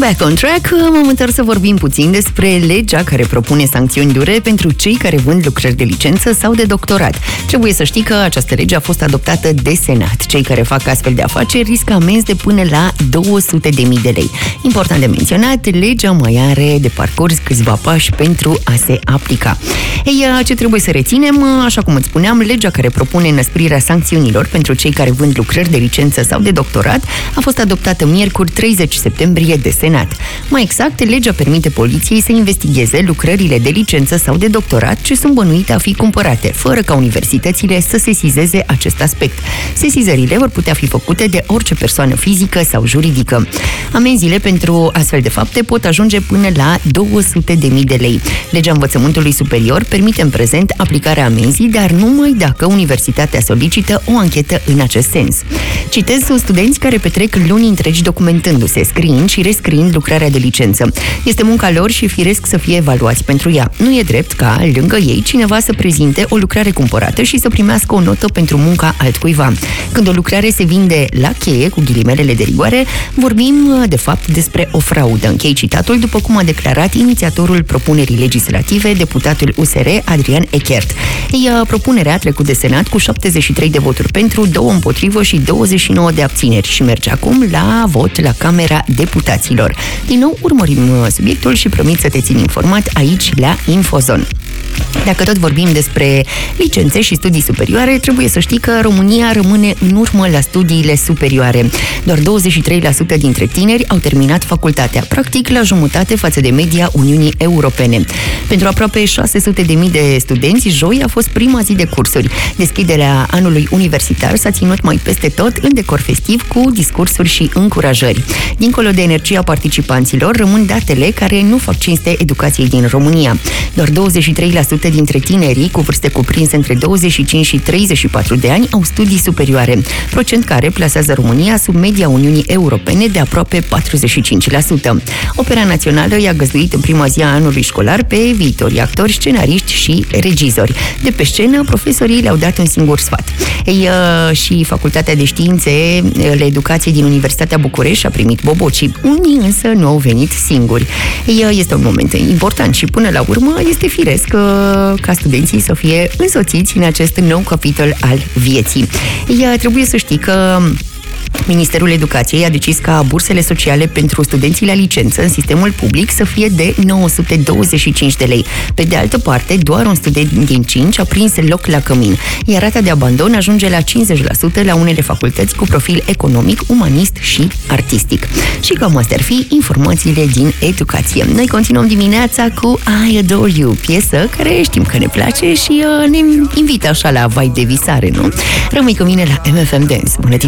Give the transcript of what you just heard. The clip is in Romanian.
Back on track, m-am întors să vorbim puțin despre legea care propune sancțiuni dure pentru cei care vând lucrări de licență sau de doctorat. Trebuie să știi că această lege a fost adoptată de Senat. Cei care fac astfel de afaceri riscă amenzi de până la 200.000 de lei. Important de menționat, legea mai are de parcurs câțiva pași pentru a se aplica. Ei, ce trebuie să reținem? Așa cum îți spuneam, legea care propune înăsprirea sancțiunilor pentru cei care vând lucrări de licență sau de doctorat a fost adoptată miercuri 30 septembrie de Senat. Mai exact, legea permite poliției să investigheze lucrările de licență sau de doctorat ce sunt bănuite a fi cumpărate, fără ca universitățile să sesizeze acest aspect. Sesizările vor putea fi făcute de orice persoană fizică sau juridică. Amenziile pentru astfel de fapte pot ajunge până la 200.000 de lei. Legea învățământului superior permite în prezent aplicarea amenzii, dar numai dacă universitatea solicită o anchetă în acest sens. Citez, sunt studenți care petrec luni întregi documentându-se, scriind și rescriind lucrarea de licență. Este munca lor și firesc să fie evaluați pentru ea. Nu e drept ca, lângă ei, cineva să prezinte o lucrare cumpărată și să primească o notă pentru munca altcuiva. Când o lucrare se vinde la cheie, cu ghilimelele de rigoare, vorbim, de fapt, despre o fraudă. Închei citatul, după cum a declarat inițiatorul propunerii legislative, deputatul USR, Adrian Echert. Propunerea a trecut de Senat cu 73 de voturi pentru, 2 împotrivă și 29 de abțineri și merge acum la vot la Camera Deputaților. Din nou urmărim subiectul și promit să te țin informat aici la Infozon. Dacă tot vorbim despre licențe și studii superioare, trebuie să știi că România rămâne în urmă la studiile superioare. Doar 23% dintre tineri au terminat facultatea, practic la jumătate față de media Uniunii Europene. Pentru aproape 600.000 de studenți, joi a fost prima zi de cursuri. Deschiderea anului universitar s-a ținut mai peste tot în decor festiv cu discursuri și încurajări. Dincolo de energia participanților, rămân datele care nu fac cinste educației din România. Doar 23% dintre tinerii cu vârste cuprinse între 25 și 34 de ani au studii superioare, procent care plasează România sub media Uniunii Europene de aproape 45%. Opera Națională i-a găzduit în prima zi a anului școlar pe viitorii actori, scenariști și regizori. De pe scenă, profesorii le-au dat un singur sfat. Și Facultatea de Științe ale Educației din Universitatea București a primit bobocii. Unii însă nu au venit singuri. Este un moment important și până la urmă este firesc ca studenții să fie însoțiți în acest nou capitol al vieții. Trebuie să știi că Ministerul Educației a decis ca bursele sociale pentru studenții la licență în sistemul public să fie de 925 de lei. Pe de altă parte, doar un student din 5 a prins loc la cămin, iar rata de abandon ajunge la 50% la unele facultăți cu profil economic, umanist și artistic. Și cam astea ar fi informațiile din educație. Noi continuăm dimineața cu I Adore You, piesă care știm că ne place și ne invită așa la vibe de visare, nu? Rămâi cu mine la MFM Dance. Bună